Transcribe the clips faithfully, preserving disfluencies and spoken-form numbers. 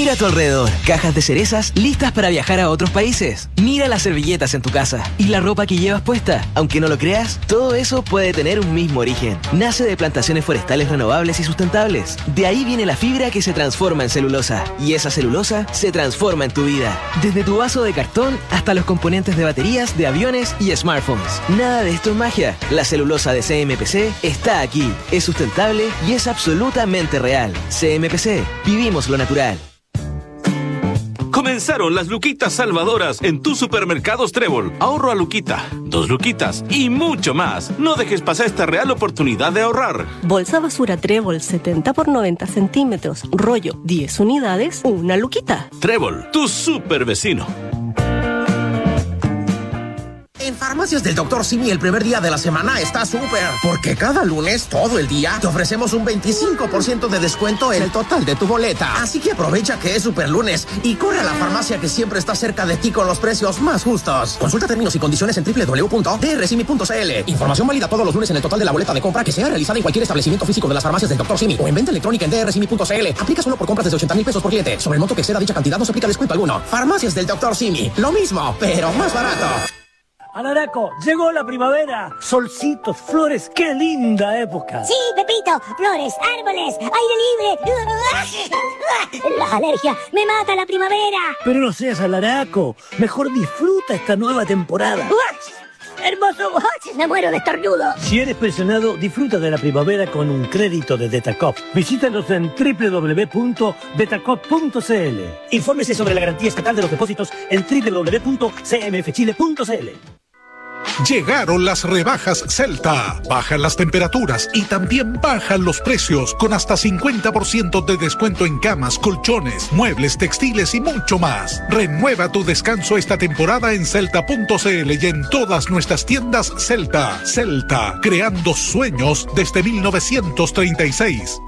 Mira a tu alrededor, cajas de cerezas listas para viajar a otros países. Mira las servilletas en tu casa y la ropa que llevas puesta. Aunque no lo creas, todo eso puede tener un mismo origen. Nace de plantaciones forestales renovables y sustentables. De ahí viene la fibra que se transforma en celulosa. Y esa celulosa se transforma en tu vida. Desde tu vaso de cartón hasta los componentes de baterías, de aviones y smartphones. Nada de esto es magia. La celulosa de C M P C está aquí. Es sustentable y es absolutamente real. C M P C. Vivimos lo natural. Comenzaron las luquitas salvadoras en tus supermercados Trébol. Ahorro a luquita, dos luquitas y mucho más. No dejes pasar esta real oportunidad de ahorrar. Bolsa basura Trébol setenta por noventa centímetros. Rollo diez unidades, una luquita. Trébol, tu super vecino. En Farmacias del doctor Simi el primer día de la semana está súper, porque cada lunes, todo el día, te ofrecemos un veinticinco por ciento de descuento en el total de tu boleta. Así que aprovecha que es super lunes y corre a la farmacia que siempre está cerca de ti con los precios más justos. Consulta términos y condiciones en doble u doble u doble u punto d r simi punto c l. Información válida todos los lunes en el total de la boleta de compra que sea realizada en cualquier establecimiento físico de las farmacias del doctor Simi o en venta electrónica en d r simi punto c l. Aplica solo por compras desde ochenta mil pesos por cliente. Sobre el monto que exceda dicha cantidad no se aplica descuento alguno. Farmacias del doctor Simi. Lo mismo, pero más barato. Alaraco, llegó la primavera. Solcitos, flores, qué linda época. Sí, Pepito, flores, árboles, aire libre. Las alergias, me mata la primavera. Pero no seas alaraco, mejor disfruta esta nueva temporada. Hermoso, me muero de estornudo. Si eres pensionado, disfruta de la primavera con un crédito de Detacop. Visítanos en doble u doble u doble u punto detacop punto c l. Infórmese sobre la garantía estatal de los depósitos en doble u doble u doble u punto c m f chile punto c l. Llegaron las rebajas Celta. Bajan las temperaturas y también bajan los precios con hasta cincuenta por ciento de descuento en camas, colchones, muebles, textiles y mucho más. Renueva tu descanso esta temporada en celta punto c l y en todas nuestras tiendas Celta. Celta, creando sueños desde mil novecientos treinta y seis.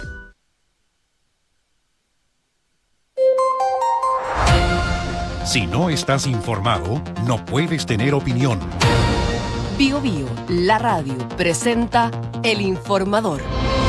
Si no estás informado, no puedes tener opinión. Bio Bio, la radio, presenta El Informador.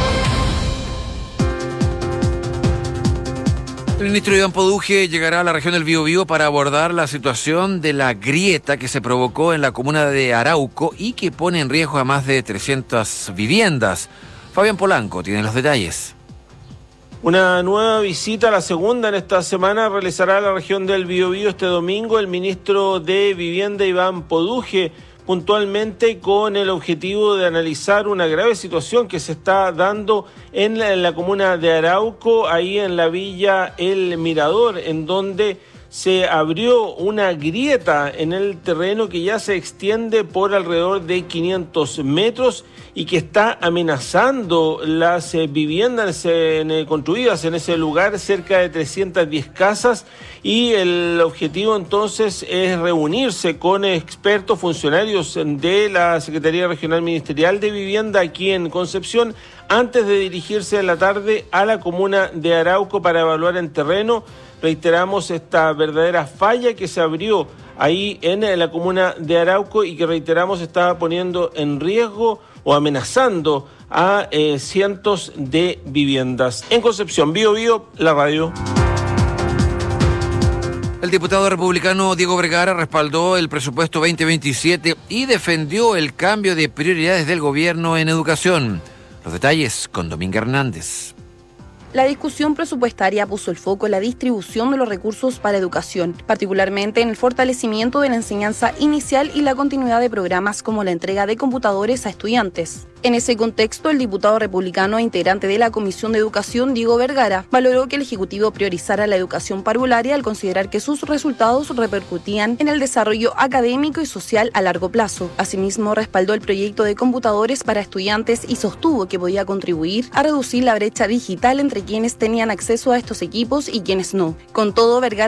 El ministro Iván Poduje llegará a la región del Biobío para abordar la situación de la grieta que se provocó en la comuna de Arauco y que pone en riesgo a más de trescientas viviendas. Fabián Polanco tiene los detalles. Una nueva visita, la segunda en esta semana, realizará a la región del Biobío este domingo el ministro de Vivienda Iván Poduje, puntualmente con el objetivo de analizar una grave situación que se está dando en la, en la comuna de Arauco, ahí en la villa El Mirador, en donde se abrió una grieta en el terreno que ya se extiende por alrededor de quinientos metros y que está amenazando las eh, viviendas en, eh, construidas en ese lugar, cerca de trescientas diez casas, y el objetivo entonces es reunirse con expertos funcionarios de la Secretaría Regional Ministerial de Vivienda aquí en Concepción antes de dirigirse en la tarde a la comuna de Arauco para evaluar en terreno. Reiteramos esta verdadera falla que se abrió ahí en la comuna de Arauco y que reiteramos estaba poniendo en riesgo o amenazando a eh, cientos de viviendas. En Concepción, Bio Bio, la radio. El diputado republicano Diego Vergara respaldó el presupuesto veinte veintisiete y defendió el cambio de prioridades del gobierno en educación. Los detalles con Dominga Hernández. La discusión presupuestaria puso el foco en la distribución de los recursos para educación, particularmente en el fortalecimiento de la enseñanza inicial y la continuidad de programas como la entrega de computadores a estudiantes. En ese contexto, el diputado republicano e integrante de la Comisión de Educación, Diego Vergara, valoró que el Ejecutivo priorizara la educación parvularia al considerar que sus resultados repercutían en el desarrollo académico y social a largo plazo. Asimismo, respaldó el proyecto de computadores para estudiantes y sostuvo que podía contribuir a reducir la brecha digital entre quienes tenían acceso a estos equipos y quienes no. Con todo, Vergara